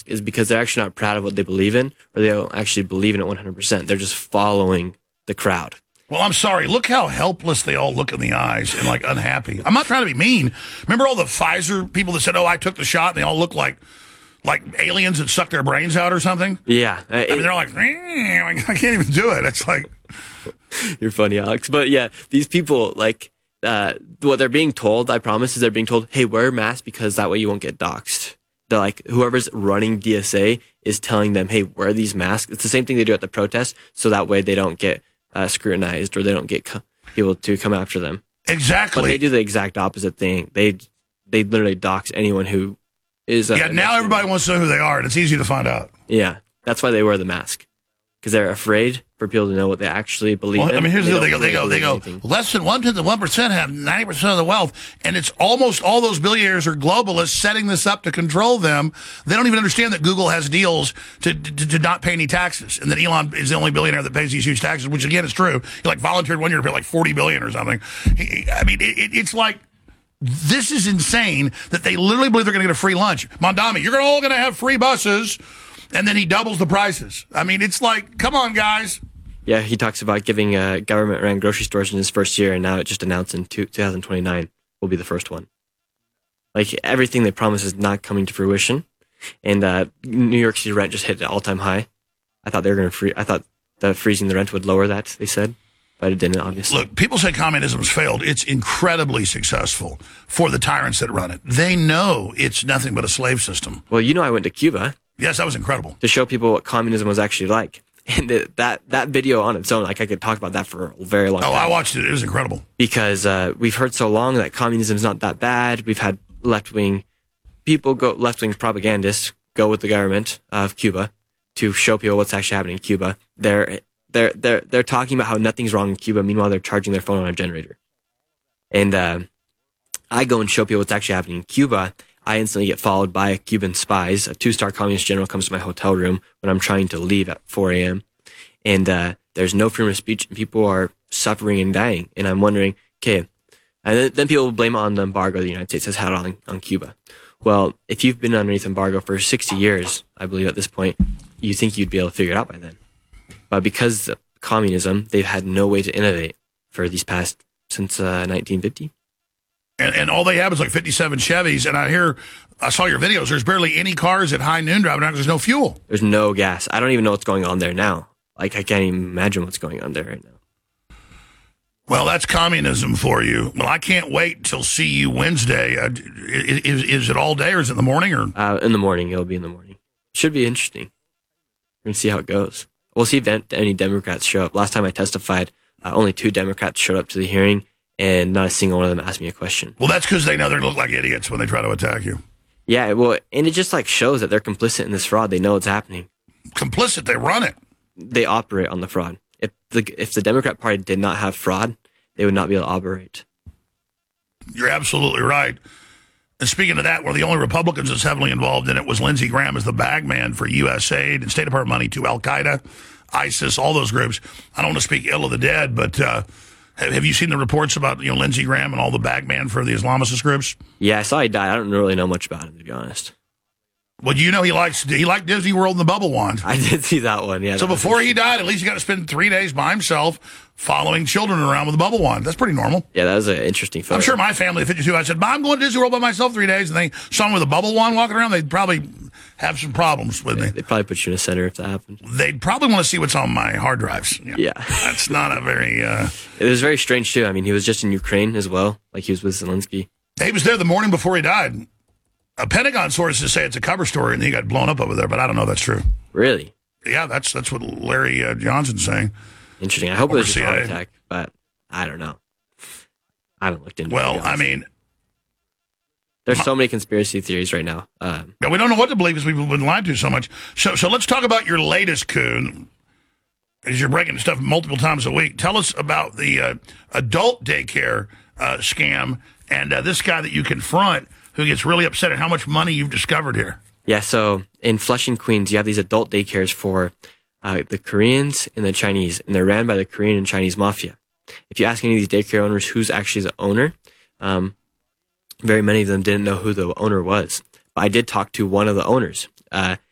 mask is because they're actually not proud of what they believe in, or they don't actually believe in it 100%. They're just following the crowd. Well, I'm sorry. Look how helpless they all look in the eyes and, like, unhappy. I'm not trying to be mean. Remember all the Pfizer people that said, oh, I took the shot, and they all look like aliens that sucked their brains out or something? Yeah. I mean, they're like, I can't even do it. It's like... You're funny, Alex. But, yeah, these people, like, what they're being told, I promise, is they're being told, hey, wear a mask because that way you won't get doxxed. They're like, whoever's running DSA is telling them, hey, wear these masks. It's the same thing they do at the protest, so that way they don't get scrutinized, or they don't get people to come after them. Exactly. But they do the exact opposite thing. They literally dox anyone who is... now everybody wants to know who they are, and it's easy to find out. Yeah, that's why they wear the mask. Because they're afraid for people to know what they actually believe in. I mean, here's the deal. They go, anything. less than 1% have 90% of the wealth, and it's almost all those billionaires are globalists setting this up to control them. They don't even understand that Google has deals to not pay any taxes, and that Elon is the only billionaire that pays these huge taxes, which, again, is true. He, like, volunteered 1 year to pay, like, $40 billion or something. It's like... This is insane that they literally believe they're going to get a free lunch. Mondami, you're all going to have free buses, and then he doubles the prices. I mean, it's like, come on, guys. Yeah, he talks about giving government-ran grocery stores in his first year, and now it just announced in 2029 will be the first one. Like, everything they promise is not coming to fruition, and New York City rent just hit an all-time high. I thought they were going to I thought that freezing the rent would lower that, they said. But it didn't, obviously. Look, people say communism's failed. It's incredibly successful for the tyrants that run it. They know it's nothing but a slave system. Well, I went to Cuba. Yes, that was incredible. To show people what communism was actually like. And that video on its own, like, I could talk about that for a very long time. Oh, I watched it. It was incredible. Because we've heard so long that communism's not that bad. We've had left-wing propagandists go with the government of Cuba to show people what's actually happening in Cuba. They're talking about how nothing's wrong in Cuba. Meanwhile, they're charging their phone on a generator. And I go and show people what's actually happening in Cuba. I instantly get followed by Cuban spies. A 2-star communist general comes to my hotel room when I'm trying to leave at 4 a.m. And there's no freedom of speech, and people are suffering and dying. And I'm wondering, okay, and then people blame it on the embargo the United States has had on Cuba. Well, if you've been underneath embargo for 60 years, I believe at this point, you think you'd be able to figure it out by then. But because of communism, they've had no way to innovate for since 1950. And all they have is like 57 Chevys. And I saw your videos. There's barely any cars at high noon driving around. There's no fuel. There's no gas. I don't even know what's going on there now. Like, I can't even imagine what's going on there right now. Well, that's communism for you. Well, I can't wait till see you Wednesday. Is it all day, or is it in the morning? Or in the morning. It'll be in the morning. Should be interesting. We're going to see how it goes. We'll see if any Democrats show up. Last time I testified, only 2 Democrats showed up to the hearing, and not a single one of them asked me a question. Well, that's because they know they're going to look like idiots when they try to attack you. Yeah, well, and it just like shows that they're complicit in this fraud. They know it's happening. Complicit, they run it. They operate on the fraud. If the Democrat Party did not have fraud, they would not be able to operate. You're absolutely right. And speaking of that, one of the only Republicans that's heavily involved in it was Lindsey Graham as the bag man for USAID and State Department money to Al-Qaeda, ISIS, all those groups. I don't want to speak ill of the dead, but have you seen the reports about Lindsey Graham and all the bag man for the Islamist groups? Yeah, I saw he died. I don't really know much about him, to be honest. Well, he liked Disney World and the Bubble Wand. I did see that one, yeah. So before he died, at least he got to spend 3 days by himself following children around with a bubble wand. That's pretty normal. Yeah, that was an interesting photo. I'm sure my family at 52, I said, I'm going to Disney World by myself 3 days, and they saw me with a bubble wand walking around, they'd probably have some problems with me. They'd probably put you in a center if that happened. They'd probably want to see what's on my hard drives. Yeah. That's not a very... It was very strange, too. I mean, he was just in Ukraine as well, like he was with Zelensky. He was there the morning before he died. Pentagon sources say it's a cover story, and he got blown up over there, but I don't know if that's true. Really? Yeah, that's what Larry Johnson's saying. Interesting. I hope it was just a heart attack, but I don't know. I haven't looked into it. Well, I mean... There's so many conspiracy theories right now. We don't know what to believe because we've been lied to so much. So let's talk about your latest coup. As you're breaking stuff multiple times a week, tell us about the adult daycare scam and this guy that you confront who gets really upset at how much money you've discovered here. Yeah, so in Flushing, Queens, you have these adult daycares for the Koreans and the Chinese, and they're ran by the Korean and Chinese mafia. If you ask any of these daycare owners who's actually the owner, very many of them didn't know who the owner was. But I did talk to one of the owners.